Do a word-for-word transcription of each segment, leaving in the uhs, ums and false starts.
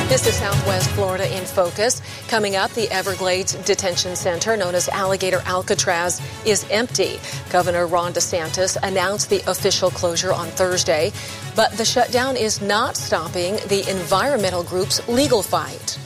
This is Southwest Florida in Focus. Coming up, the Everglades Detention Center, known as Alligator Alcatraz, is empty. Governor Ron DeSantis announced the official closure on Thursday, but the shutdown is not stopping the environmental group's legal fight.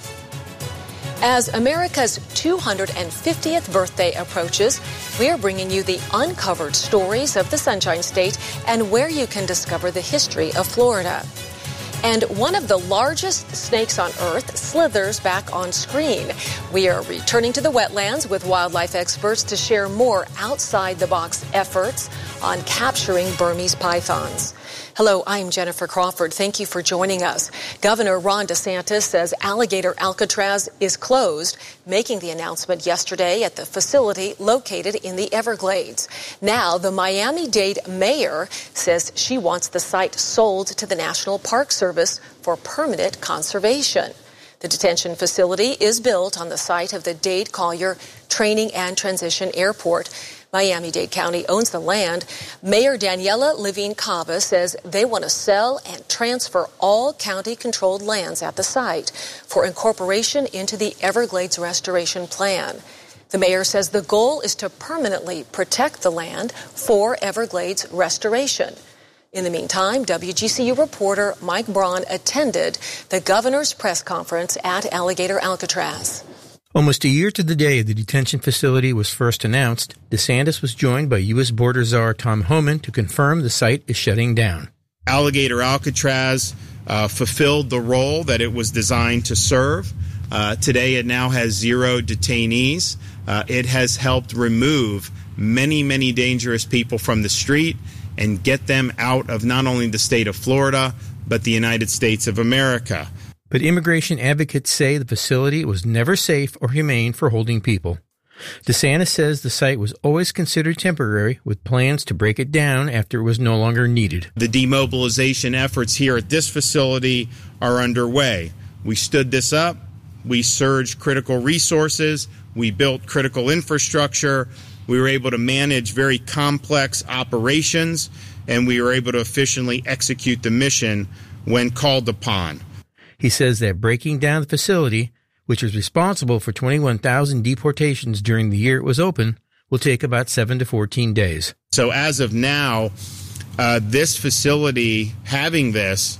As America's two hundred fiftieth birthday approaches, we are bringing you the uncovered stories of the Sunshine State and where you can discover the history of Florida. And one of the largest snakes on Earth slithers back on screen. We are returning to the wetlands with wildlife experts to share more outside-the-box efforts on capturing Burmese pythons. Hello, I'm Jennifer Crawford. Thank you for joining us. Governor Ron DeSantis says Alligator Alcatraz is closed, making the announcement yesterday at the facility located in the Everglades. Now, the Miami-Dade mayor says she wants the site sold to the National Park Service for permanent conservation. The detention facility is built on the site of the Dade Collier Training and Transition Airport. Miami-Dade County owns the land. Mayor Daniela Levine Cava says they want to sell and transfer all county-controlled lands at the site for incorporation into the Everglades Restoration Plan. The mayor says the goal is to permanently protect the land for Everglades restoration. In the meantime, W G C U reporter Mike Braun attended the governor's press conference at Alligator Alcatraz. Almost a year to the day the detention facility was first announced, DeSantis was joined by U S Border Czar Tom Homan to confirm the site is shutting down. Alligator Alcatraz uh, fulfilled the role that it was designed to serve. Uh, today it now has zero detainees. Uh, it has helped remove many, many dangerous people from the street and get them out of not only the state of Florida, but the United States of America. But immigration advocates say the facility was never safe or humane for holding people. DeSantis says the site was always considered temporary, with plans to break it down after it was no longer needed. The demobilization efforts here at this facility are underway. We stood this up. We surged critical resources. We built critical infrastructure. We were able to manage very complex operations, and we were able to efficiently execute the mission when called upon. He says that breaking down the facility, which was responsible for twenty-one thousand deportations during the year it was open, will take about seven to fourteen days. So as of now, uh, this facility, having this,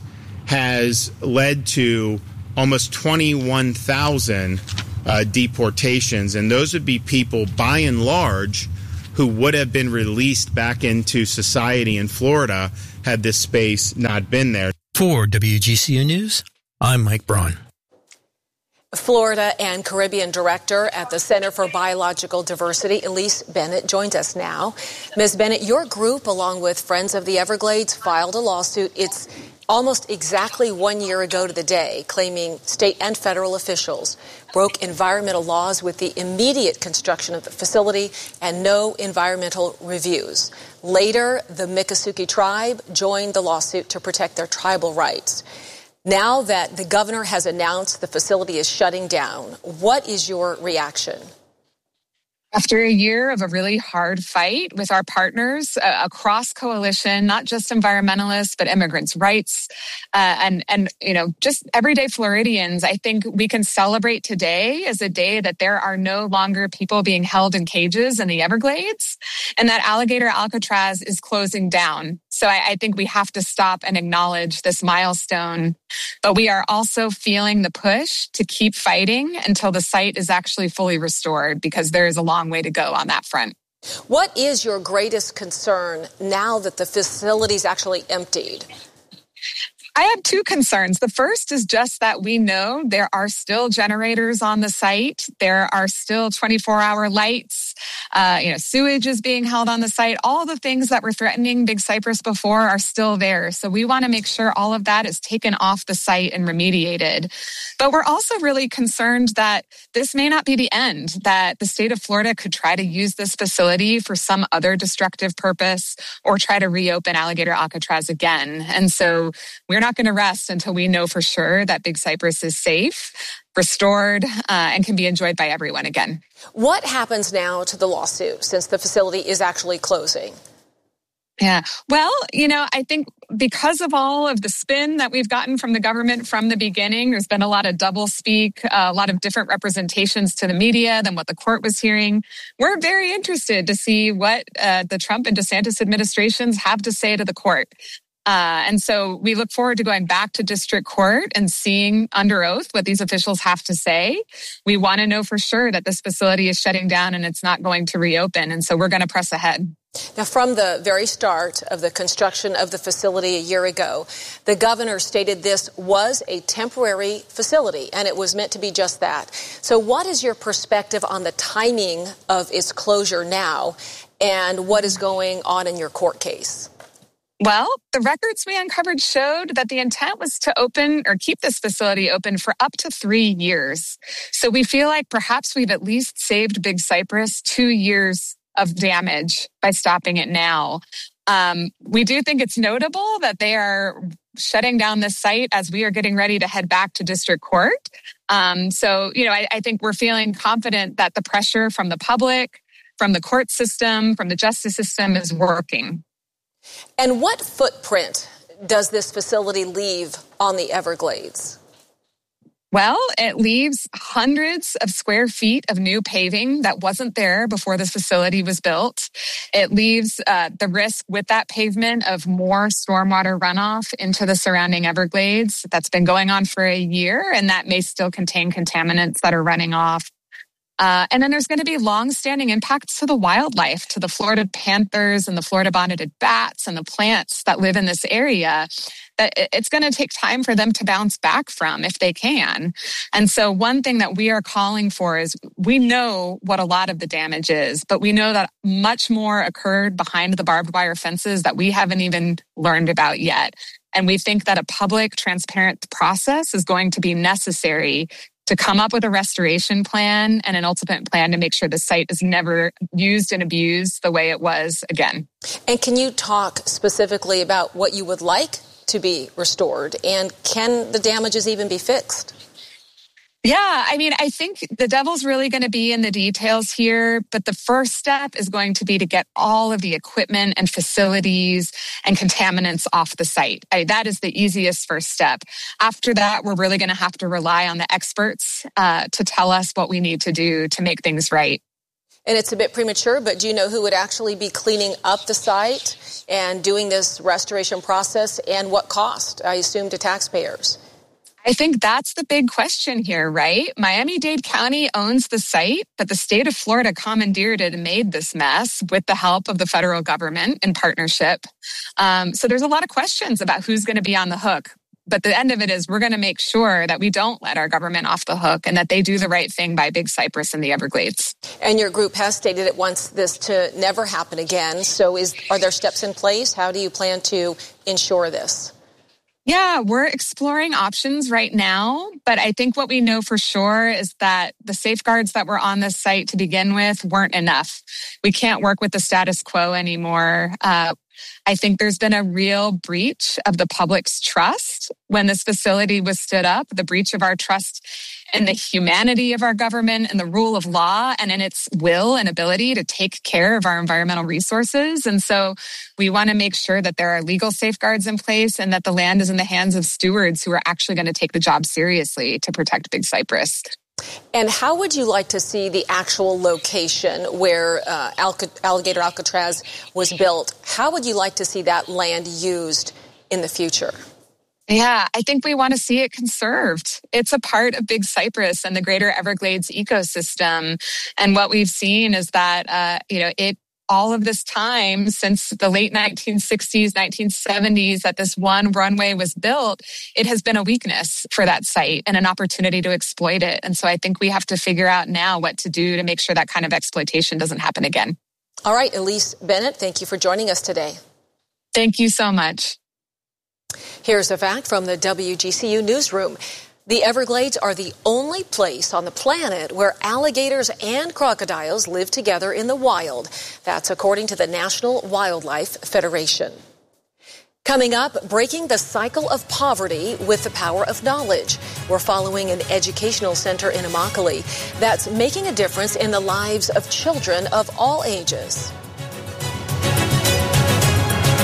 has led to almost twenty-one thousand uh, deportations. And those would be people, by and large, who would have been released back into society in Florida had this space not been there. For W G C U News, I'm Mike Braun. Florida and Caribbean Director at the Center for Biological Diversity, Elise Bennett, joins us now. Miz Bennett, your group, along with Friends of the Everglades, filed a lawsuit. It's almost exactly one year ago to the day, claiming state and federal officials broke environmental laws with the immediate construction of the facility and no environmental reviews. Later, the Miccosukee tribe joined the lawsuit to protect their tribal rights. Now that the governor has announced the facility is shutting down, what is your reaction? After a year of a really hard fight with our partners uh, across coalition, not just environmentalists, but immigrants' rights, uh, and, and, you know, just everyday Floridians, I think we can celebrate today as a day that there are no longer people being held in cages in the Everglades, and that Alligator Alcatraz is closing down. So I, I think we have to stop and acknowledge this milestone. But we are also feeling the push to keep fighting until the site is actually fully restored, because there is a long way to go on that front. What is your greatest concern now that the facility's actually emptied? I have two concerns. The first is just that we know there are still generators on the site. There are still twenty-four hour lights. Uh, you know, sewage is being held on the site. All the things that were threatening Big Cypress before are still there. So we want to make sure all of that is taken off the site and remediated. But we're also really concerned that this may not be the end, that the state of Florida could try to use this facility for some other destructive purpose or try to reopen Alligator Alcatraz again. And so we're not going to rest until we know for sure that Big Cypress is safe, restored, uh, and can be enjoyed by everyone again. What happens now to the lawsuit since the facility is actually closing? Yeah. Well, you know, I think because of all of the spin that we've gotten from the government from the beginning, there's been a lot of doublespeak, uh, a lot of different representations to the media than what the court was hearing. We're very interested to see what uh, the Trump and DeSantis administrations have to say to the court. Uh, and so we look forward to going back to district court and seeing under oath what these officials have to say. We want to know for sure that this facility is shutting down and it's not going to reopen. And so we're going to press ahead. Now, from the very start of the construction of the facility a year ago, the governor stated this was a temporary facility, and it was meant to be just that. So what is your perspective on the timing of its closure now, and what is going on in your court case? Well, the records we uncovered showed that the intent was to open or keep this facility open for up to three years. So we feel like perhaps we've at least saved Big Cypress two years of damage by stopping it now. Um, we do think it's notable that they are shutting down this site as we are getting ready to head back to district court. Um, so, you know, I, I think we're feeling confident that the pressure from the public, from the court system, from the justice system is working. And what footprint does this facility leave on the Everglades? Well, it leaves hundreds of square feet of new paving that wasn't there before this facility was built. It leaves uh, the risk with that pavement of more stormwater runoff into the surrounding Everglades. That's been going on for a year, and that may still contain contaminants that are running off. Uh, and then there's going to be long-standing impacts to the wildlife, to the Florida panthers and the Florida bonneted bats and the plants that live in this area, that it's going to take time for them to bounce back from if they can. And so one thing that we are calling for is we know what a lot of the damage is, but we know that much more occurred behind the barbed wire fences that we haven't even learned about yet. And we think that a public, transparent process is going to be necessary to come up with a restoration plan and an ultimate plan to make sure the site is never used and abused the way it was again. And can you talk specifically about what you would like to be restored? And can the damages even be fixed? Yeah, I mean, I think the devil's really going to be in the details here, but the first step is going to be to get all of the equipment and facilities and contaminants off the site. I, that is the easiest first step. After that, we're really going to have to rely on the experts uh, to tell us what we need to do to make things right. And it's a bit premature, but do you know who would actually be cleaning up the site and doing this restoration process, and what cost, I assume, to taxpayers? I think that's the big question here, right? Miami-Dade County owns the site, but the state of Florida commandeered it and made this mess with the help of the federal government in partnership. Um, so there's a lot of questions about who's going to be on the hook. But the end of it is we're going to make sure that we don't let our government off the hook and that they do the right thing by Big Cypress and the Everglades. And your group has stated it wants this to never happen again. So is are there steps in place? How do you plan to ensure this? Yeah, we're exploring options right now, but I think what we know for sure is that the safeguards that were on this site to begin with weren't enough. We can't work with the status quo anymore. Uh, I think there's been a real breach of the public's trust when this facility was stood up, the breach of our trust in the humanity of our government and the rule of law and in its will and ability to take care of our environmental resources. And so we want to make sure that there are legal safeguards in place and that the land is in the hands of stewards who are actually going to take the job seriously to protect Big Cypress. And how would you like to see the actual location where uh, Alca- Alligator Alcatraz was built? How would you like to see that land used in the future? Yeah, I think we want to see it conserved. It's a part of Big Cypress and the greater Everglades ecosystem. And what we've seen is that, uh, you know, it all of this time since the late nineteen sixties, nineteen seventies, that this one runway was built, it has been a weakness for that site and an opportunity to exploit it. And so I think we have to figure out now what to do to make sure that kind of exploitation doesn't happen again. All right, Elise Bennett, thank you for joining us today. Thank you so much. Here's a fact from the W G C U newsroom. The Everglades are the only place on the planet where alligators and crocodiles live together in the wild. That's according to the National Wildlife Federation. Coming up, breaking the cycle of poverty with the power of knowledge. We're following an educational center in Immokalee that's making a difference in the lives of children of all ages.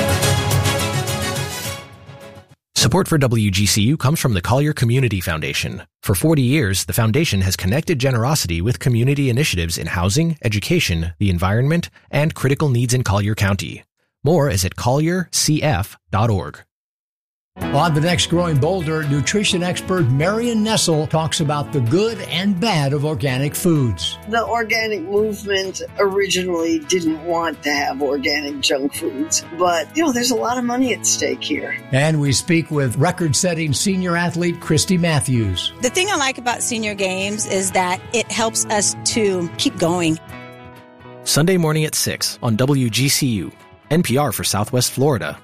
Support for W G C U comes from the Collier Community Foundation. For forty years, the foundation has connected generosity with community initiatives in housing, education, the environment, and critical needs in Collier County. More is at collier c f dot org. On The Next Growing Bolder, nutrition expert Marion Nessel talks about the good and bad of organic foods. The organic movement originally didn't want to have organic junk foods, but, you know, there's a lot of money at stake here. And we speak with record-setting senior athlete Christy Matthews. The thing I like about Senior Games is that it helps us to keep going. Sunday morning at six on W G C U, N P R for Southwest Florida.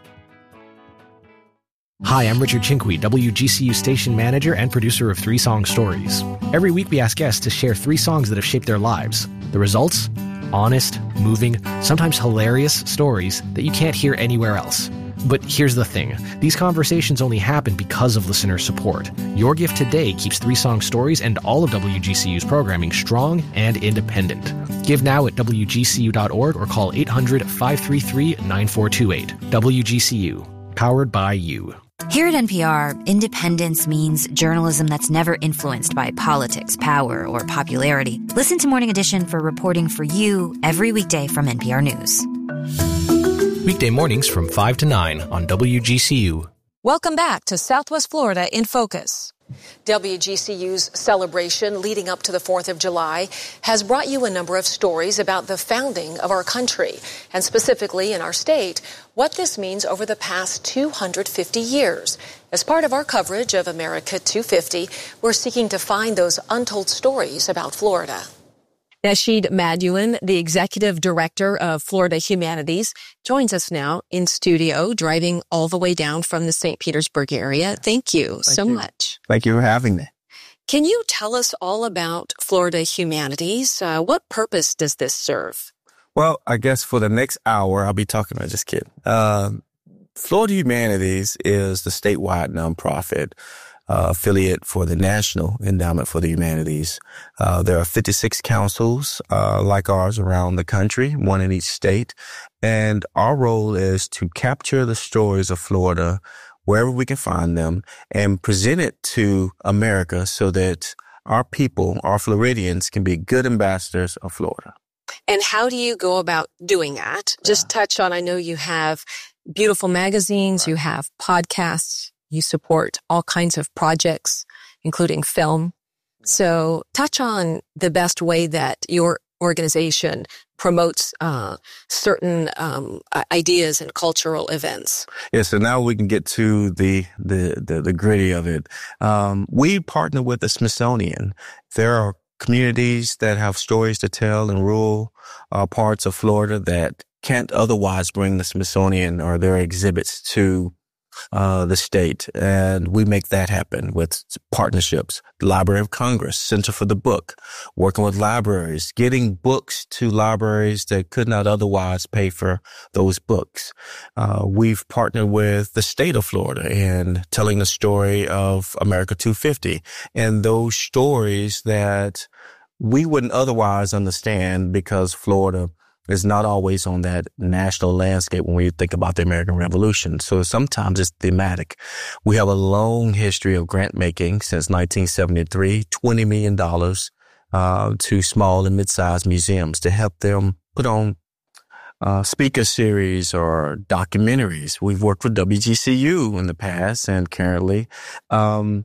Hi, I'm Richard Chinqui, W G C U station manager and producer of Three Song Stories. Every week we ask guests to share three songs that have shaped their lives. The results? Honest, moving, sometimes hilarious stories that you can't hear anywhere else. But here's the thing. These conversations only happen because of listener support. Your gift today keeps Three Song Stories and all of W G C U's programming strong and independent. Give now at W G C U dot org or call eight hundred, five three three, nine four two eight. W G C U. Powered by you. Here at N P R, independence means journalism that's never influenced by politics, power, or popularity. Listen to Morning Edition for reporting for you every weekday from N P R News. Weekday mornings from five to nine on W G C U. Welcome back to Southwest Florida in Focus. W G C U's celebration leading up to the fourth of July has brought you a number of stories about the founding of our country, and specifically in our state, what this means over the past two hundred fifty years. As part of our coverage of America two fifty, we're seeking to find those untold stories about Florida. Nasheed Maduin, the executive director of Florida Humanities, joins us now in studio, driving all the way down from the Saint Petersburg area. Thank you Thank so you. much. Thank you for having me. Can you tell us all about Florida Humanities? Uh, what purpose does this serve? Well, I guess for the next hour, I'll be talking about, just kidding. Uh, Florida Humanities is the statewide nonprofit Uh, affiliate for the National Endowment for the Humanities. Uh, there are fifty-six councils uh, like ours around the country, one in each state. And our role is to capture the stories of Florida wherever we can find them and present it to America so that our people, our Floridians, can be good ambassadors of Florida. And how do you go about doing that? Just touch on, I know you have beautiful magazines, right. You have podcasts. You support all kinds of projects, including film. So touch on the best way that your organization promotes uh, certain um, ideas and cultural events. Yeah, so now we can get to the the the, the gritty of it. Um, we partner with the Smithsonian. There are communities that have stories to tell in rural uh, parts of Florida that can't otherwise bring the Smithsonian or their exhibits to Uh, the state, and we make that happen with partnerships. The Library of Congress, Center for the Book, working with libraries, getting books to libraries that could not otherwise pay for those books. Uh, we've partnered with the state of Florida in telling the story of America two fifty and those stories that we wouldn't otherwise understand because Florida is not always on that national landscape when we think about the American Revolution. So sometimes it's thematic. We have a long history of grant making since nineteen seventy-three, twenty million dollars uh, to small and mid-sized museums to help them put on uh, speaker series or documentaries. We've worked with W G C U in the past and currently. Um,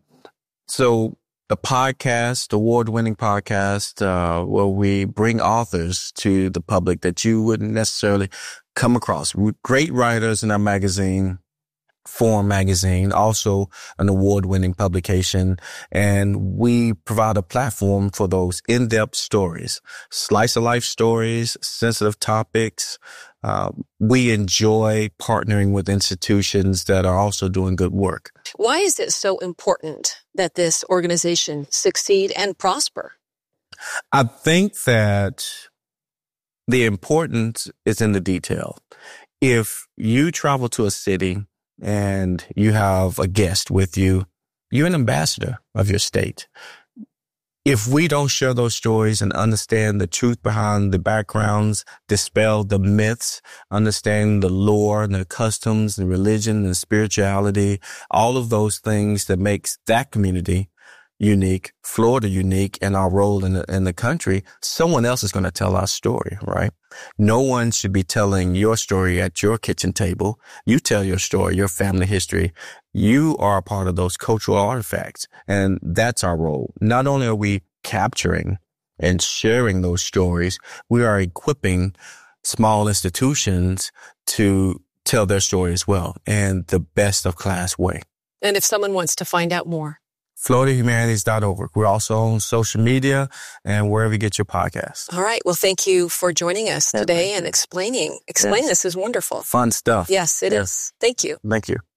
so The podcast, award-winning podcast, uh, where we bring authors to the public that you wouldn't necessarily come across. Great writers in our magazine, Forum Magazine, also an award-winning publication. And we provide a platform for those in-depth stories, slice-of-life stories, sensitive topics. Uh, we enjoy partnering with institutions that are also doing good work. Why is it so important that this organization succeed and prosper? I think that the importance is in the detail. If you travel to a city and you have a guest with you, you're an ambassador of your state. if we don't share those stories and understand the truth behind the backgrounds, dispel the myths, understand the lore and the customs and religion and spirituality, all of those things that makes that community unique, Florida unique, and our role in the, in the country, someone else is going to tell our story, right? No one should be telling your story at your kitchen table. You tell your story, your family history. You are a part of those cultural artifacts, and that's our role. Not only are we capturing and sharing those stories, we are equipping small institutions to tell their story as well, and the best of class way. And if someone wants to find out more, Florida Humanities dot org. We're also on social media and wherever you get your podcasts. All right. Well, thank you for joining us today and explaining. Explain yes. This is wonderful. Fun stuff. Yes, it yes. is. Thank you. Thank you.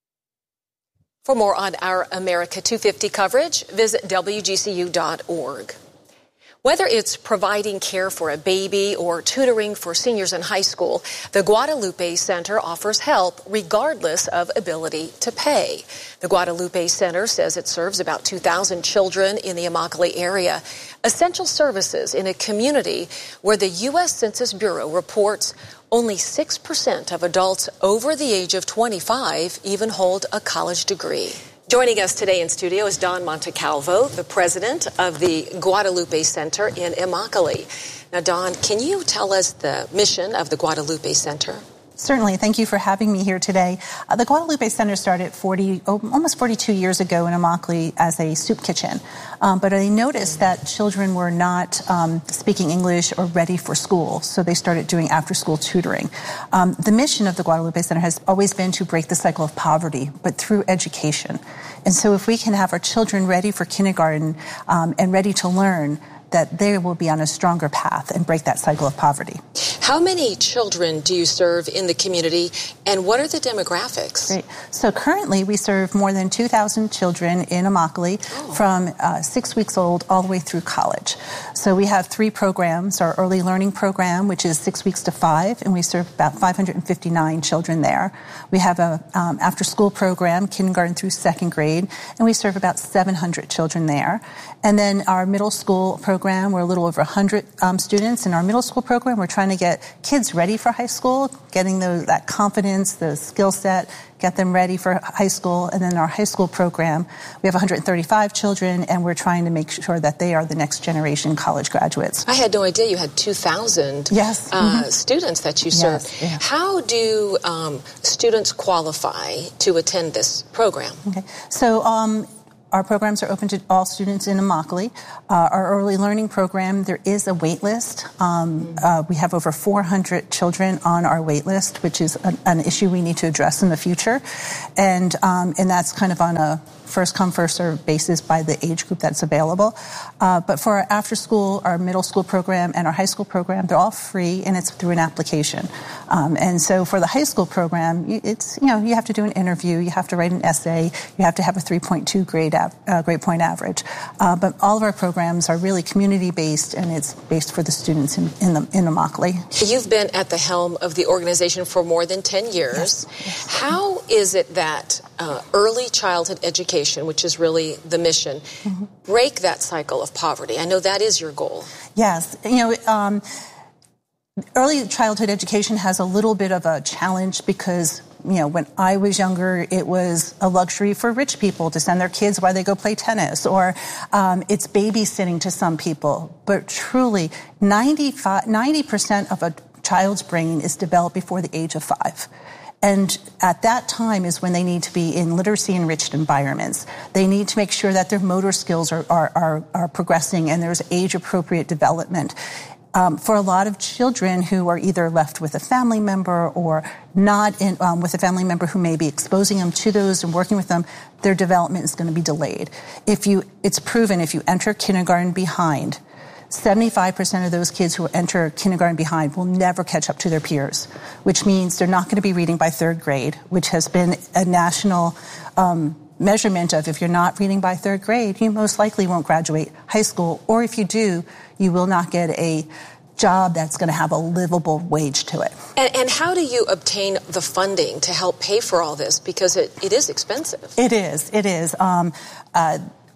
For more on our America two fifty coverage, visit W G C U dot org. Whether it's providing care for a baby or tutoring for seniors in high school, the Guadalupe Center offers help regardless of ability to pay. The Guadalupe Center says it serves about two thousand children in the Immokalee area, essential services in a community where the U S Census Bureau reports only six percent of adults over the age of twenty-five even hold a college degree. Joining us today in studio is Dawn Montecalvo, the president of the Guadalupe Center in Immokalee. Now, Dawn, can you tell us the mission of the Guadalupe Center? Certainly. Thank you for having me here today. Uh, the Guadalupe Center started forty, oh, almost forty-two years ago in Immokalee as a soup kitchen. Um, but I noticed that children were not um, speaking English or ready for school, so they started doing after-school tutoring. Um, the mission of the Guadalupe Center has always been to break the cycle of poverty, but through education. And so if we can have our children ready for kindergarten um, and ready to learn, that they will be on a stronger path and break that cycle of poverty. How many children do you serve in the community, and what are the demographics? Great. So currently we serve more than two thousand children in Immokalee oh. from uh, six weeks old all the way through college. So we have three programs. Our early learning program, which is six weeks to five, and we serve about five hundred fifty-nine children there. We have a um, after-school program, kindergarten through second grade, and we serve about seven hundred children there. And then our middle school program, we're a little over one hundred um, students. In our middle school program, we're trying to get kids ready for high school, getting those, that confidence, the skill set, get them ready for high school. And then our high school program, we have one hundred thirty-five children, and we're trying to make sure that they are the next generation college graduates. I had no idea you had two thousand yes. uh, mm-hmm. students that you serve. Yes, yeah. How do um, students qualify to attend this program? Okay. So, um, our programs are open to all students in Immokalee. Uh, our early learning program, there is a wait list. Um, uh, we have over four hundred children on our wait list, which is an, an issue we need to address in the future. And, um, and that's kind of on a first come, first served basis by the age group that's available. Uh, but for our after school, our middle school program, and our high school program, they're all free, and it's through an application. Um, and so for the high school program, it's, you know, you have to do an interview, you have to write an essay, you have to have a three point two grade, av- uh, grade point average. Uh, but all of our programs are really community-based, and it's based for the students in, in, the, in Immokalee. You've been at the helm of the organization for more than ten years. Yes. Yes. How is it that uh, early childhood education, which is really the mission, mm-hmm. break that cycle of poverty? I know that is your goal. Yes. You know, um, early childhood education has a little bit of a challenge because, you know, when I was younger, it was a luxury for rich people to send their kids while they go play tennis, or um, it's babysitting to some people. But truly, ninety-five, ninety percent of a child's brain is developed before the age of five. And at that time is when they need to be in literacy-enriched environments. They need to make sure that their motor skills are, are, are, are progressing and there's age-appropriate development. Um, for a lot of children who are either left with a family member or not in, um, with a family member who may be exposing them to those and working with them, their development is going to be delayed. If you, it's proven if you enter kindergarten behind, seventy-five percent of those kids who enter kindergarten behind will never catch up to their peers, which means they're not going to be reading by third grade, which has been a national um, measurement of if you're not reading by third grade, you most likely won't graduate high school, or if you do, you will not get a job that's going to have a livable wage to it. And, and how do you obtain the funding to help pay for all this? Because it, it is expensive. It is. It is. Um, uh,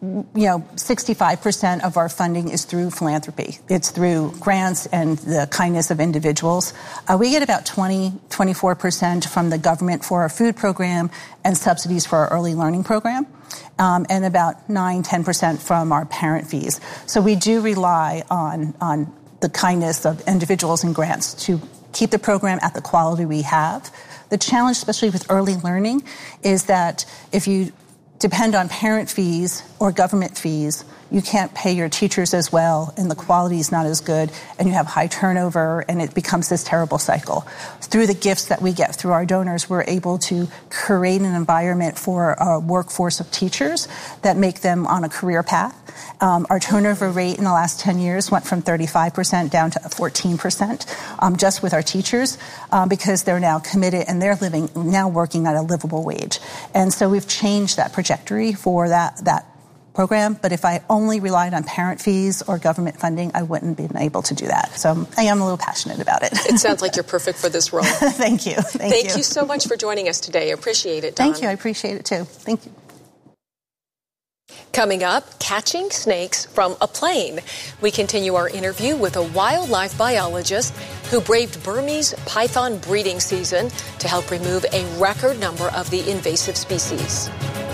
you know, sixty-five percent of our funding is through philanthropy. It's through grants and the kindness of individuals. Uh, we get about twenty, twenty-four percent from the government for our food program and subsidies for our early learning program, um, and about nine, ten percent from our parent fees. So we do rely on, on the kindness of individuals and grants to keep the program at the quality we have. The challenge, especially with early learning, is that if you depend on parent fees or government fees, you can't pay your teachers as well, and the quality is not as good, and you have high turnover, and it becomes this terrible cycle. Through the gifts that we get through our donors, we're able to create an environment for a workforce of teachers that make them on a career path. Um, our turnover rate in the last ten years went from thirty-five percent down to fourteen percent um, just with our teachers um, because they're now committed and they're living, now working at a livable wage. And so we've changed that trajectory for that, that program. But if I only relied on parent fees or government funding, I wouldn't have been able to do that. So I am a little passionate about it. It sounds like you're perfect for this role. Thank you. Thank, Thank you. you so much for joining us today. I appreciate it, Dawn. Thank you. I appreciate it too. Thank you. Coming up, catching snakes from a plane. We continue our interview with a wildlife biologist who braved Burmese python breeding season to help remove a record number of the invasive species.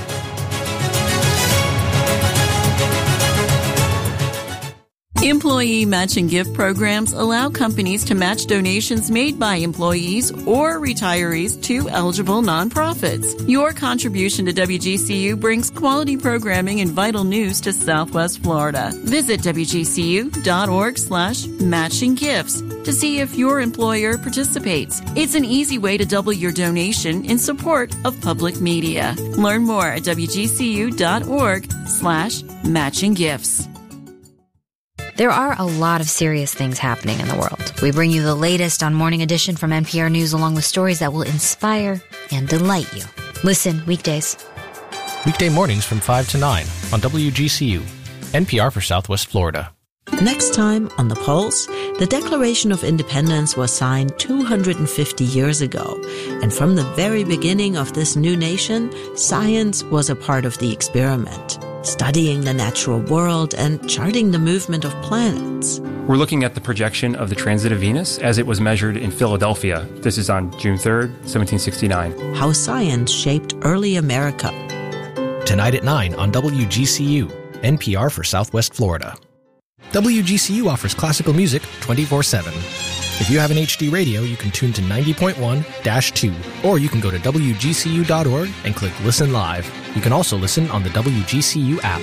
Employee matching gift programs allow companies to match donations made by employees or retirees to eligible nonprofits. Your contribution to W G C U brings quality programming and vital news to Southwest Florida. Visit W G C U dot org slash matching gifts to see if your employer participates. It's an easy way to double your donation in support of public media. Learn more at W G C U dot org slash matching gifts. There are a lot of serious things happening in the world. We bring you the latest on Morning Edition from N P R News along with stories that will inspire and delight you. Listen weekdays. Weekday mornings from five to nine on W G C U, N P R for Southwest Florida. Next time on The Pulse, the Declaration of Independence was signed two hundred fifty years ago. And from the very beginning of this new nation, science was a part of the experiment, studying the natural world and charting the movement of planets. We're looking at the projection of the transit of Venus as it was measured in Philadelphia. This is on June third, seventeen sixty-nine. How science shaped early America. Tonight at nine on W G C U, N P R for Southwest Florida. W G C U offers classical music twenty-four seven. If you have an H D radio, you can tune to ninety point one dash two, or you can go to W G C U dot org and click Listen Live. You can also listen on the W G C U app.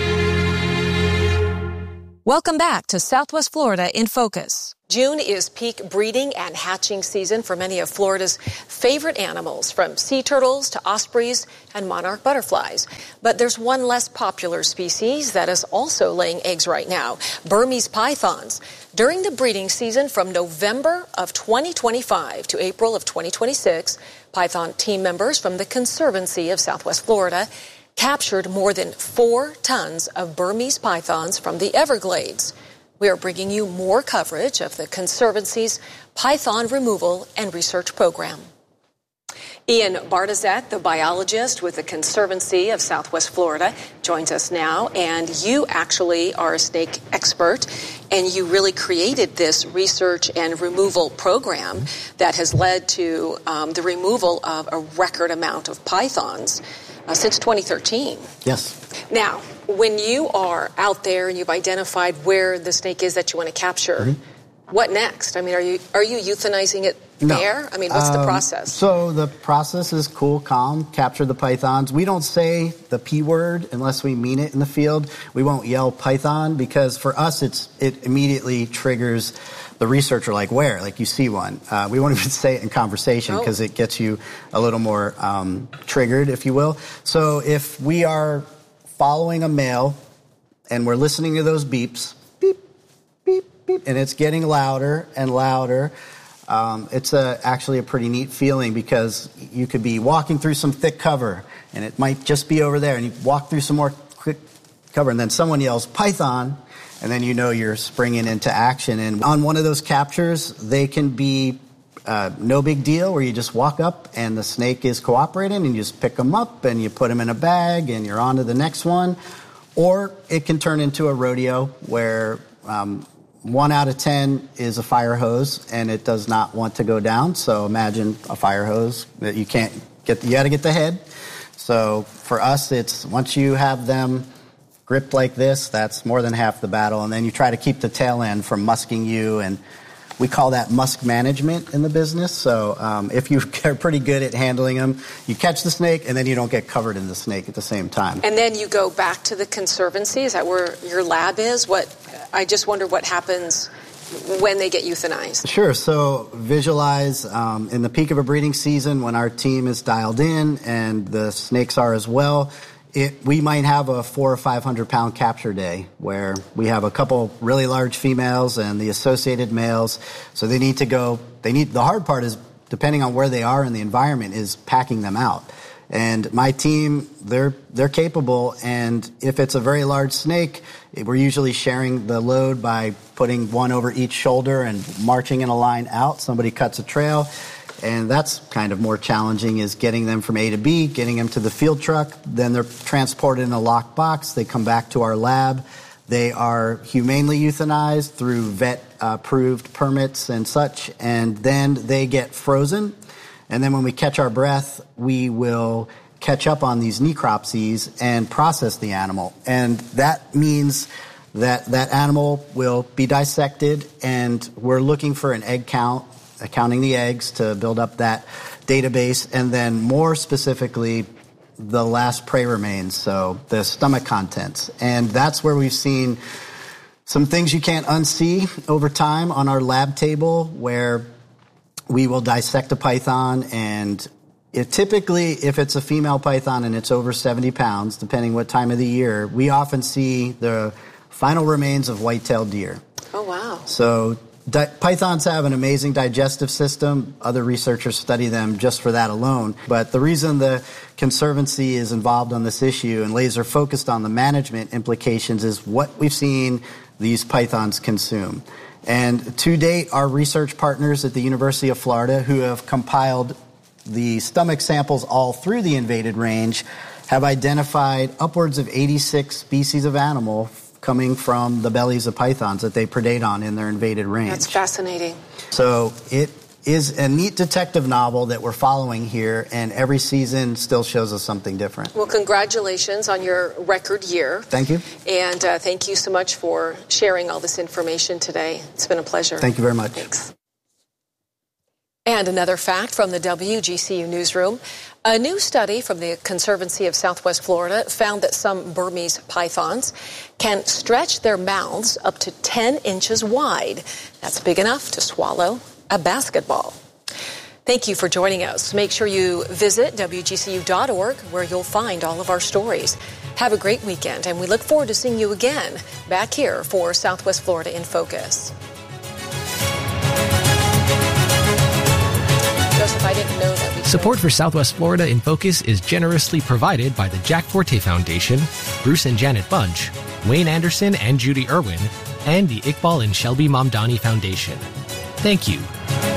Welcome back to Southwest Florida in Focus. June is peak breeding and hatching season for many of Florida's favorite animals, from sea turtles to ospreys and monarch butterflies. But there's one less popular species that is also laying eggs right now, Burmese pythons. During the breeding season from November of twenty twenty-five to April of twenty twenty-six, python team members from the Conservancy of Southwest Florida captured more than four tons of Burmese pythons from the Everglades. We are bringing you more coverage of the Conservancy's python removal and research program. Ian Bartizet, the biologist with the Conservancy of Southwest Florida, joins us now. And you actually are a snake expert, and you really created this research and removal program that has led to um, the removal of a record amount of pythons uh, since twenty thirteen. Yes. Now, when you are out there and you've identified where the snake is that you want to capture, mm-hmm. what next? I mean, are you are you euthanizing it no. there? I mean, what's um, the process? So the process is cool, calm, capture the pythons. We don't say the P word unless we mean it in the field. We won't yell python because for us, it's it immediately triggers the researcher, like where? Like you see one. Uh, we won't even say it in conversation because oh. it gets you a little more um, triggered, if you will. So if we are following a male, and we're listening to those beeps, beep, beep, beep, and it's getting louder and louder. Um, it's a, actually a pretty neat feeling because you could be walking through some thick cover, and it might just be over there, and you walk through some more quick cover, and then someone yells, python, and then you know you're springing into action. And on one of those captures, they can be Uh, no big deal, where you just walk up and the snake is cooperating and you just pick them up and you put them in a bag and you're on to the next one. Or it can turn into a rodeo where um, one out of ten is a fire hose and it does not want to go down. So imagine a fire hose that you can't get, you got to get the head. So for us, it's once you have them gripped like this, that's more than half the battle. And then you try to keep the tail end from musking you, and we call that musk management in the business. So um, if you are pretty good at handling them, you catch the snake and then you don't get covered in the snake at the same time. And then you go back to the conservancy. Is that where your lab is? What I just wonder what happens when they get euthanized. Sure. So visualize um, in the peak of a breeding season when our team is dialed in and the snakes are as well. It, we might have a four or five hundred pound capture day where we have a couple really large females and the associated males. So they need to go. They need. The hard part is, depending on where they are in the environment, is packing them out. And my team, they're they're capable. And if it's a very large snake, we're usually sharing the load by putting one over each shoulder and marching in a line out. Somebody cuts a trail. And that's kind of more challenging, is getting them from A to B, getting them to the field truck. Then they're transported in a locked box. They come back to our lab. They are humanely euthanized through vet-approved permits and such. And then they get frozen. And then when we catch our breath, we will catch up on these necropsies and process the animal. And that means that that animal will be dissected, and we're looking for an egg count, counting the eggs to build up that database, and then more specifically, the last prey remains, so the stomach contents. And that's where we've seen some things you can't unsee over time on our lab table, where we will dissect a python, and it typically, if it's a female python and it's over seventy pounds, depending what time of the year, we often see the final remains of white-tailed deer. Oh, wow. So Di- pythons have an amazing digestive system. Other researchers study them just for that alone. But the reason the Conservancy is involved on this issue and laser focused on the management implications is what we've seen these pythons consume. And to date, our research partners at the University of Florida, who have compiled the stomach samples all through the invaded range, have identified upwards of eighty-six species of animal coming from the bellies of pythons that they predate on in their invaded range. That's fascinating. So it is a neat detective novel that we're following here, and every season still shows us something different. Well, congratulations on your record year. Thank you. And uh, thank you so much for sharing all this information today. It's been a pleasure. Thank you very much. Thanks. And another fact from the W G C U newsroom. A new study from the Conservancy of Southwest Florida found that some Burmese pythons can stretch their mouths up to ten inches wide. That's big enough to swallow a basketball. Thank you for joining us. Make sure you visit W G C U dot org, where you'll find all of our stories. Have a great weekend, and we look forward to seeing you again back here for Southwest Florida in Focus. Joseph, I didn't know that we... Support for Southwest Florida in Focus is generously provided by the Jack Forte Foundation, Bruce and Janet Bunch, Wayne Anderson and Judy Irwin, and the Iqbal and Shelby Mamdani Foundation. Thank you.